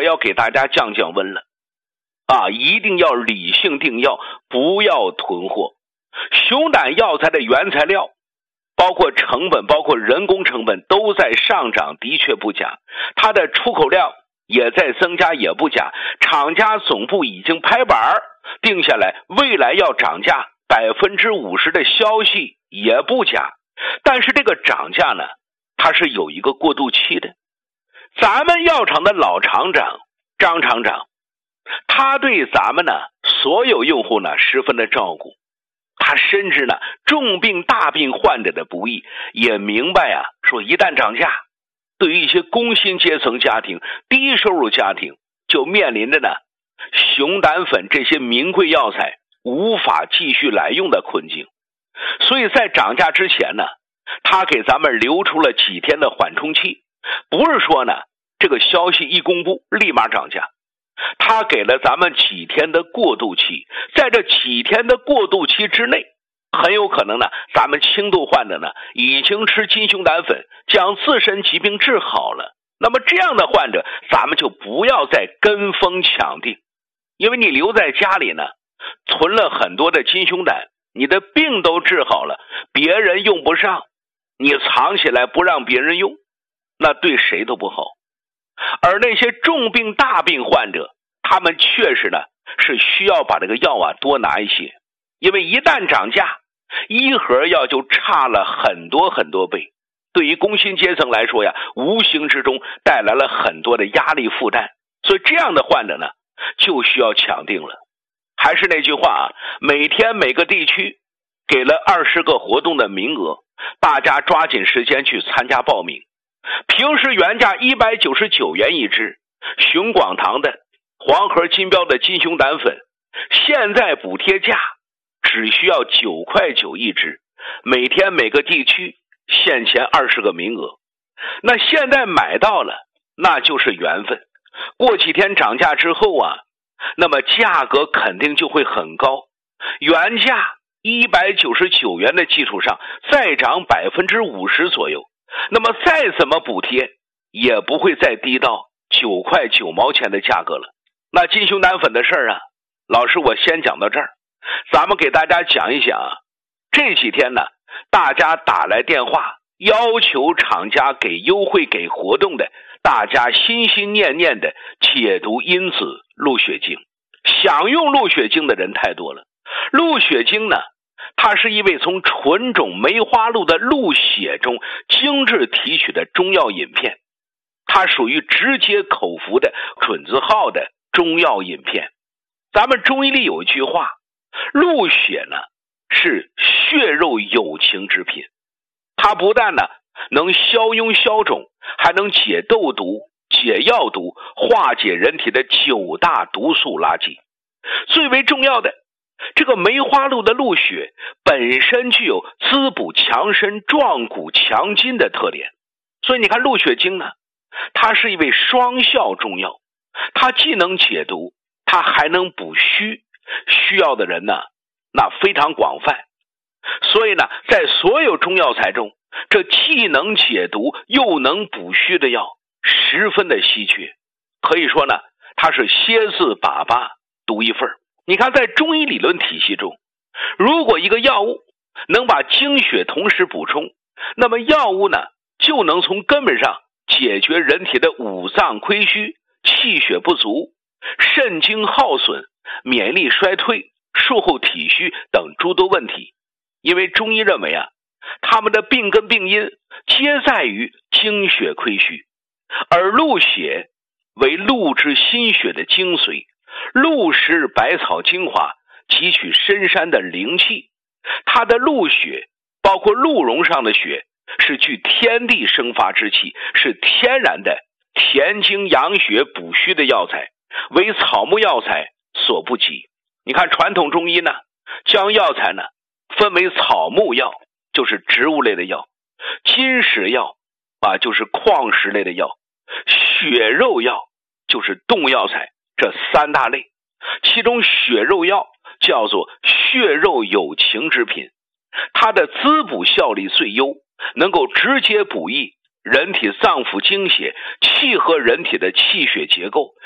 要给大家降降温了一定要理性定药，不要囤货。熊胆药材的原材料包括成本，包括人工成本都在上涨，的确不假，它的出口量也在增加，也不假，厂家总部已经拍板定下来未来要涨价50%的消息也不假。但是这个涨价呢，它是有一个过渡期的。咱们药厂的老厂长张厂长，他对咱们呢所有用户呢十分的照顾，他深知呢重病大病患者的不易，也明白说一旦涨价，对于一些工薪阶层家庭、低收入家庭，就面临着呢熊胆粉这些名贵药材无法继续来用的困境。所以在涨价之前呢，他给咱们留出了几天的缓冲期，不是说呢这个消息一公布立马涨价，他给了咱们几天的过渡期。在这几天的过渡期之内，很有可能呢咱们轻度患者呢已经吃金熊胆粉将自身疾病治好了。那么这样的患者咱们就不要再跟风抢订，因为你留在家里呢囤了很多的金熊胆，你的病都治好了，别人用不上，你藏起来不让别人用，那对谁都不好。而那些重病大病患者，他们确实呢是需要把这个药多拿一些，因为一旦涨价，一盒药就差了很多很多倍，对于工薪阶层来说无形之中带来了很多的压力负担。所以这样的患者呢就需要抢订了。还是那句话每天每个地区给了20个活动的名额，大家抓紧时间去参加报名。平时原价199元一支，熊广堂的黄河金标的金熊胆粉现在补贴价只需要9块9一支，每天每个地区限前20个名额。那现在买到了那就是缘分，过几天涨价之后那么价格肯定就会很高，原价199元的基础上再涨50%左右，那么再怎么补贴也不会再低到9块9毛钱的价格了。那金熊胆粉的事儿老师我先讲到这儿，咱们给大家讲一讲这几天呢大家打来电话要求厂家给优惠给活动的，大家心心念念的解毒因子鹿血精。想用鹿血精的人太多了。鹿血精呢，它是一味从纯种梅花鹿的鹿血中精制提取的中药饮片，它属于直接口服的准字号的中药饮片。咱们中医里有一句话，鹿血呢是血肉有情之品，它不但呢能消痈消肿，还能解痘毒、解药毒，化解人体的9大毒素垃圾。最为重要的，这个梅花鹿的鹿血本身具有滋补强身、壮骨强筋的特点，所以你看鹿血精呢，它是一味双效中药，它既能解毒，它还能补虚，需要的人呢那非常广泛。所以呢在所有中药材中，这既能解毒又能补虚的药十分的稀缺，可以说呢它是蝎子粑粑独一份。你看在中医理论体系中，如果一个药物能把精血同时补充，那么药物呢就能从根本上解决人体的五脏亏虚、气血不足、肾精耗损、免疫力衰退、术后体虚等诸多问题。因为中医认为他们的病根病因皆在于精血亏虚，而鹿血为鹿之心血的精髓，鹿食百草精华，汲取深山的灵气。它的鹿血包括鹿茸上的血是具天地生发之气，是天然的填精养血补虚的药材，为草木药材所不及。你看传统中医呢将药材呢分为草木药，就是植物类的药，金石药就是矿石类的药，血肉药就是动物药材，这3大类。其中血肉药叫做血肉有情之品，它的滋补效力最优，能够直接补益人体脏腑精血，契合人体的气血结构，